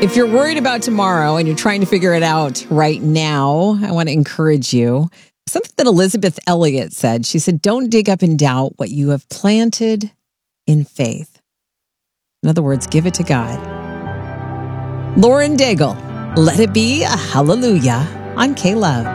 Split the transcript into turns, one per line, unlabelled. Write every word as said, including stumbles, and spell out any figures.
If you're worried about tomorrow and you're trying to figure it out right now, I want to encourage you. Something that Elizabeth Elliot said. She said, don't dig up and doubt what you have planted in faith. In other words, give it to God. Lauren Daigle, Let It Be a Hallelujah on K-Love.